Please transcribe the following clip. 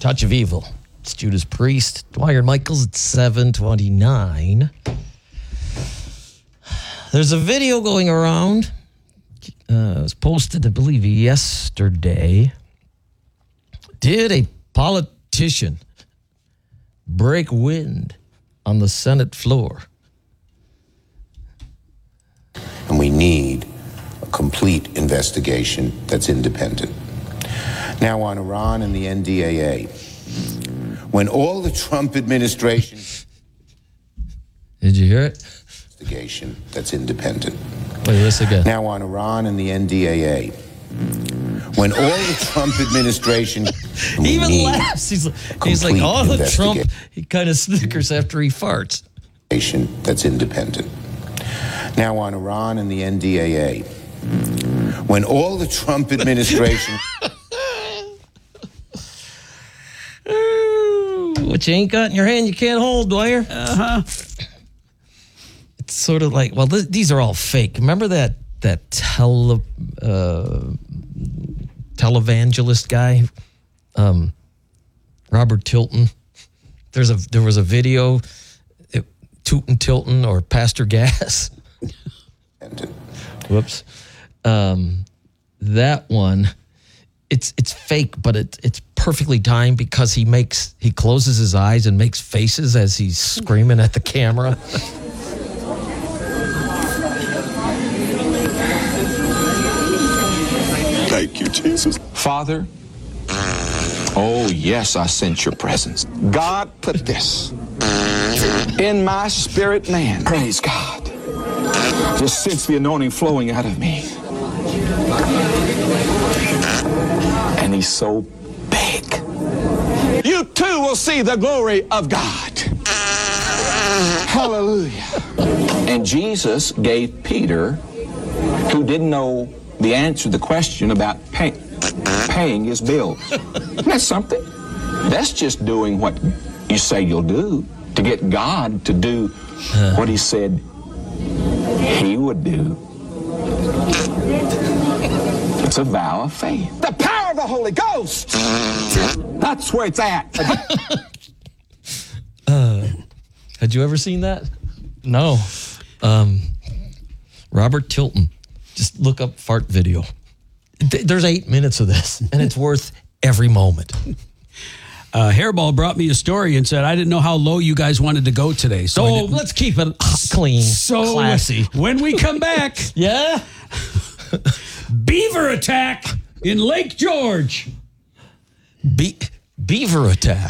Touch of Evil. It's Judas Priest. Dwyer Michaels at 7:29. There's a video going around. It was posted, I believe, yesterday. Did a politician break wind on the Senate floor? And we need a complete investigation that's independent. Now on Iran and the NDAA. When all the Trump administration... Did you hear it? Investigation that's independent. Play this again. Now on Iran and the NDAA. When all the Trump administration... He even laughs. He's like, oh, the Trump... He kind of snickers after he farts. That's independent. Now on Iran and the NDAA. When all the Trump administration... What you ain't got in your hand, you can't hold, Dwyer. Uh-huh. It's sort of like, well, these are all fake. Remember that televangelist guy, Robert Tilton? There was a video, Tootin' Tilton or Pastor Gas. Whoops. That one, it's fake, but it's perfectly timed because he closes his eyes and makes faces as he's screaming at the camera. Thank you, Jesus. Father, oh yes, I sense your presence. God put this in my spirit, man. Praise God. Just sense the anointing flowing out of me. And he's so big. You too will see the glory of God. Hallelujah. And Jesus gave Peter, who didn't know the answer to the question about paying his bills. That's something. That's just doing what you say you'll do to get God to do what he said he would do. It's a vow of faith. The power of the Holy Ghost. That's where it's at. Had you ever seen that? No. Robert Tilton. Just look up fart video. There's 8 minutes of this, and it's worth every moment. Hairball brought me a story and said, I didn't know how low you guys wanted to go today. So let's keep it clean, classy. When we come back, yeah, beaver attack in Lake George. Beaver attack.